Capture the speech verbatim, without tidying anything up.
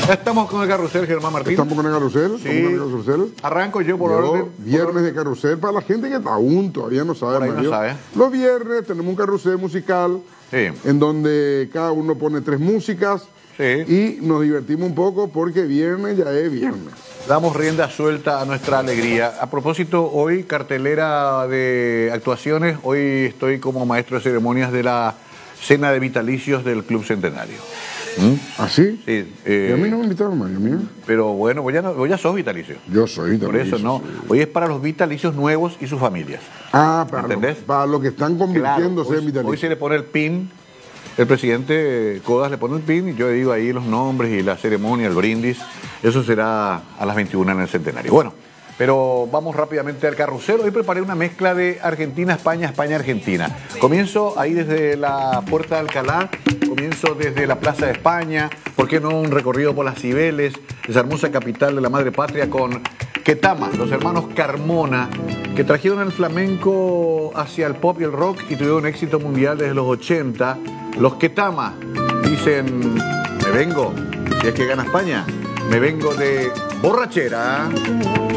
Estamos con el carrusel, Germán Martín. Estamos con el carrusel. Sí. Estamos con el carrusel. Arranco yo por Yo, orden. Viernes de carrusel para la gente que aún todavía no sabe, Por ahí no Mario. sabe. Los viernes tenemos un carrusel musical Sí. en donde cada uno pone tres músicas Sí. y nos divertimos un poco porque viernes ya es viernes. Damos rienda suelta a nuestra alegría. A propósito, hoy cartelera de actuaciones. Hoy estoy como maestro de ceremonias de la cena de vitalicios del Club Centenario. ¿Mm? ¿Ah, sí? Sí. eh, Y a mí no me invitaron, Mario, mío. Pero bueno, vos ya, no- vos ya sos vitalicio. Yo soy Por vitalicio, eso no. sí. Hoy es para los vitalicios nuevos y sus familias. Ah, para, ¿Entendés? Lo, para los que están Claro, convirtiéndose hoy, en vitalicios. hoy se le pone el pin, el presidente Codas le pone el pin y yo digo ahí los nombres y la ceremonia, el brindis. Eso será a las veintiuna en el Centenario. Bueno, pero vamos rápidamente al carrusel. Hoy preparé una mezcla de Argentina, España, España, Argentina. Comienzo ahí desde la Puerta de Alcalá, comienzo desde la Plaza de España, ¿por qué no un recorrido por las Cibeles, esa hermosa capital de la madre patria con Ketama, los hermanos Carmona, que trajeron el flamenco hacia el pop y el rock y tuvieron éxito mundial desde los ochenta. Los Ketama dicen, me vengo, si es que gana España, me vengo de borrachera.